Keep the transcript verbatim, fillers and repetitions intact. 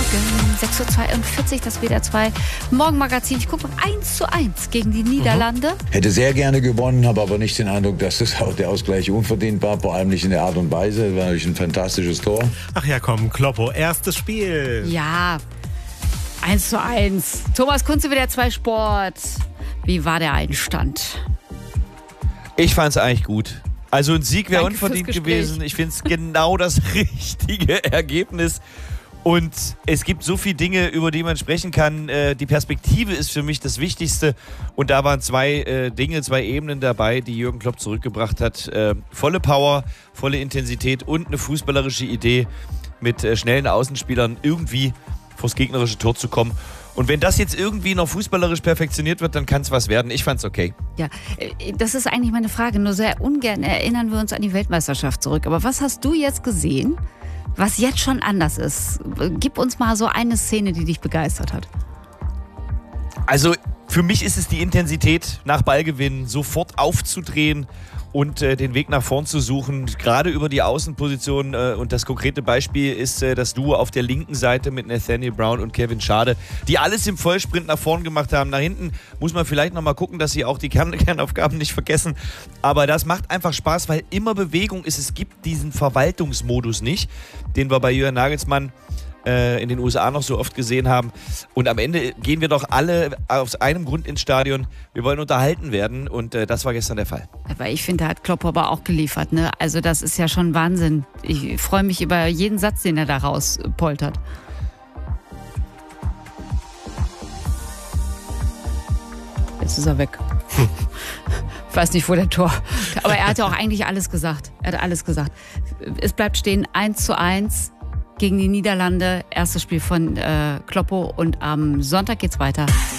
sechs Uhr zweiundvierzig, das W D R zwei Morgenmagazin. Ich gucke eins zu eins gegen die Niederlande. Mhm. Hätte sehr gerne gewonnen, habe aber nicht den Eindruck, dass das auch der Ausgleich unverdient war. Vor allem nicht in der Art und Weise. Das war natürlich ein fantastisches Tor. Ach ja, komm, Kloppo, erstes Spiel. Ja, eins zu eins. Thomas Kunze, W D R zwei Sport. Wie war der Einstand? Ich fand es eigentlich gut. Also ein Sieg wäre Danke unverdient fürs Gespräch. gewesen. Ich finde es genau das richtige Ergebnis. Und es gibt so viele Dinge, über die man sprechen kann. Äh, die Perspektive ist für mich das Wichtigste. Und da waren zwei äh, Dinge, zwei Ebenen dabei, die Jürgen Klopp zurückgebracht hat. Äh, volle Power, volle Intensität und eine fußballerische Idee, mit äh, schnellen Außenspielern irgendwie vors gegnerische Tor zu kommen. Und wenn das jetzt irgendwie noch fußballerisch perfektioniert wird, dann kann es was werden. Ich fand's okay. Ja, das ist eigentlich meine Frage. Nur sehr ungern erinnern wir uns an die Weltmeisterschaft zurück. Aber was hast du jetzt gesehen, was jetzt schon anders ist? Gib uns mal so eine Szene, die dich begeistert hat. Also für mich ist es die Intensität nach Ballgewinn, sofort aufzudrehen und äh, den Weg nach vorn zu suchen, gerade über die Außenposition. Äh, und das konkrete Beispiel ist äh, das Duo auf der linken Seite mit Nathaniel Brown und Kevin Schade, die alles im Vollsprint nach vorn gemacht haben. Nach hinten muss man vielleicht nochmal gucken, dass sie auch die Kern- Kernaufgaben nicht vergessen. Aber das macht einfach Spaß, weil immer Bewegung ist. Es gibt diesen Verwaltungsmodus nicht, den wir bei Julian Nagelsmann in den U S A noch so oft gesehen haben. Und am Ende gehen wir doch alle aus einem Grund ins Stadion. Wir wollen unterhalten werden und äh, das war gestern der Fall. Aber ich finde, da hat Klopp aber auch geliefert. Ne? Also das ist ja schon Wahnsinn. Ich freue mich über jeden Satz, den er da rauspoltert. Jetzt ist er weg. Ich weiß nicht, wo der Tor... Aber er hat ja auch eigentlich alles gesagt. Er hat alles gesagt. Es bleibt stehen eins zu eins. Gegen die Niederlande, erstes Spiel von äh, Kloppo und am Sonntag geht's weiter.